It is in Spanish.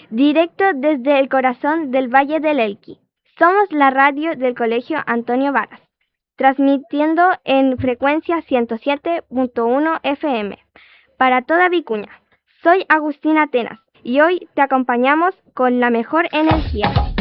directo desde el corazón del Valle del Elqui. Somos la radio del Colegio Antonio Varas, transmitiendo en frecuencia 107.1 FM para toda Vicuña. Soy Agustina Atenas y hoy te acompañamos con la mejor energía.